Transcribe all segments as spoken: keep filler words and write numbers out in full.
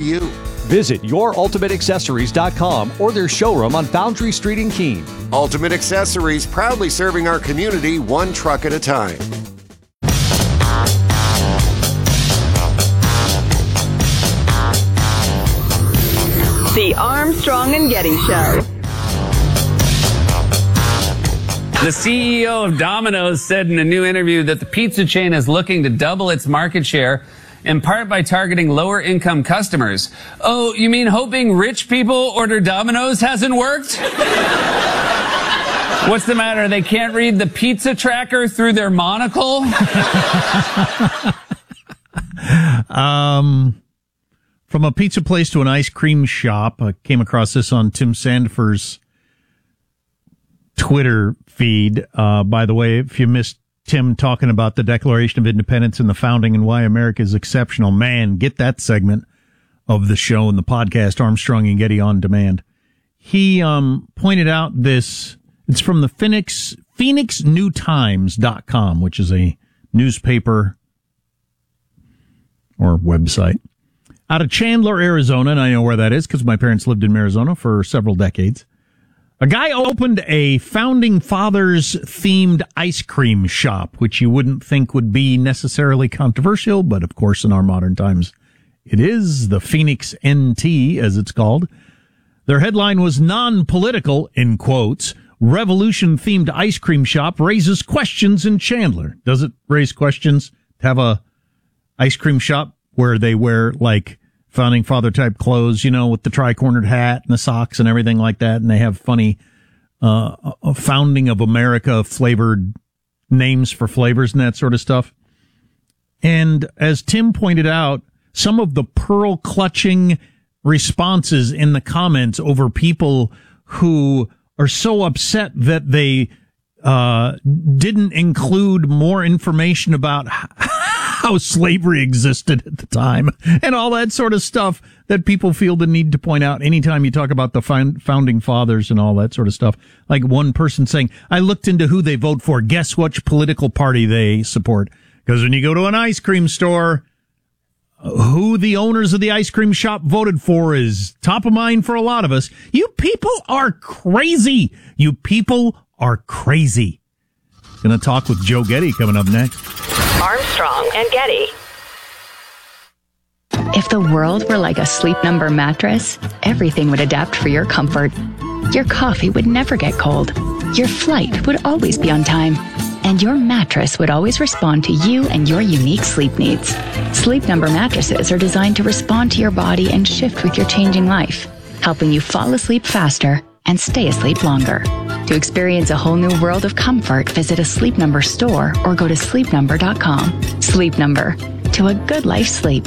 you. Visit your ultimate accessories dot com or their showroom on Foundry Street in Keene. Ultimate Accessories, proudly serving our community one truck at a time. The Armstrong and Getty Show. The C E O of Domino's said in a new interview that the pizza chain is looking to double its market share, in part by targeting lower-income customers. Oh, you mean hoping rich people order Domino's hasn't worked? What's the matter? They can't read the pizza tracker through their monocle? um, from a pizza place to an ice cream shop. I came across this on Tim Sandefur's Twitter feed. Uh, by the way, if you missed Tim talking about the Declaration of Independence and the founding and why America is exceptional, man, get that segment of the show and the podcast, Armstrong and Getty On Demand. He um, pointed out this. It's from the Phoenix Phoenix New Times dot com, which is a newspaper or website out of Chandler, Arizona, and I know where that is because my parents lived in Arizona for several decades. A guy opened a Founding Fathers themed ice cream shop, which you wouldn't think would be necessarily controversial, but of course in our modern times it is. The Phoenix N T, as it's called. Their headline was non-political, in quotes. Revolution-themed ice cream shop raises questions in Chandler. Does it raise questions to have a ice cream shop where they wear like Founding Father type clothes, you know, with the tri-cornered hat and the socks and everything like that, and they have funny uh a founding of America flavored names for flavors and that sort of stuff. And as Tim pointed out, some of the pearl clutching responses in the comments over people who are so upset that they uh didn't include more information about how slavery existed at the time and all that sort of stuff that people feel the need to point out anytime you talk about the founding fathers and all that sort of stuff. Like one person saying, I looked into who they vote for. Guess which political party they support? Because when you go to an ice cream store, who the owners of the ice cream shop voted for is top of mind for a lot of us. You people are crazy. You people are crazy. Gonna talk with Joe Getty coming up next. Armstrong and Getty. If the world were like a Sleep Number mattress, everything would adapt for your comfort. Your coffee would never get cold. Your flight would always be on time. And your mattress would always respond to you and your unique sleep needs. Sleep Number mattresses are designed to respond to your body and shift with your changing life, helping you fall asleep faster and stay asleep longer. To experience a whole new world of comfort, visit a Sleep Number store or go to sleep number dot com. Sleep Number. To a good life sleep.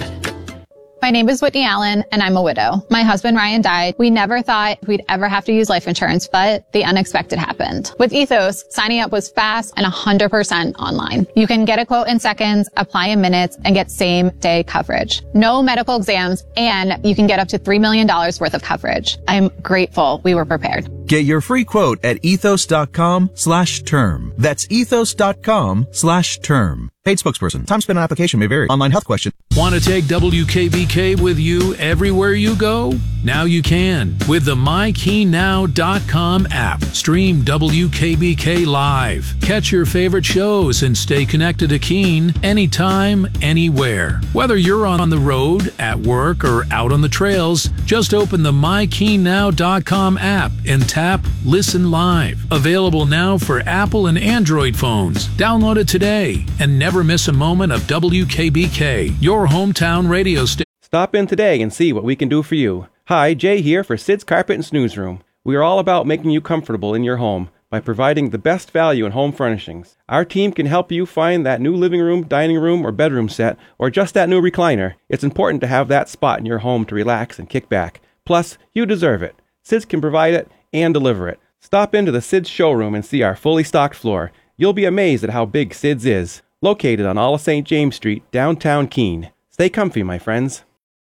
My name is Whitney Allen, and I'm a widow. My husband, Ryan, died. We never thought we'd ever have to use life insurance, but the unexpected happened. With Ethos, signing up was fast and one hundred percent online. You can get a quote in seconds, apply in minutes, and get same-day coverage. No medical exams, and you can get up to three million dollars worth of coverage. I'm grateful we were prepared. Get your free quote at ethos.com slash term. That's ethos.com slash term. Paid spokesperson. Time spent on application may vary. Online health question. Want to take W K B K with you everywhere you go? Now you can with the my key now dot com app. Stream W K B K live. Catch your favorite shows and stay connected to Keene anytime, anywhere. Whether you're on the road, at work, or out on the trails, just open the my key now dot com app and tap Listen Live. Available now for Apple and Android phones. Download it today and never miss a moment of W K B K, your hometown radio station. Stop in today and see what we can do for you. Hi, Jay here for Sid's Carpet and Snooze Room. We are all about making you comfortable in your home by providing the best value in home furnishings. Our team can help you find that new living room, dining room, or bedroom set, or just that new recliner. It's important to have that spot in your home to relax and kick back. Plus, you deserve it. Sid's can provide it and deliver it. Stop into the Sid's showroom and see our fully stocked floor. You'll be amazed at how big Sid's is. Located on all of Saint James Street, downtown Keene. Stay comfy, my friends.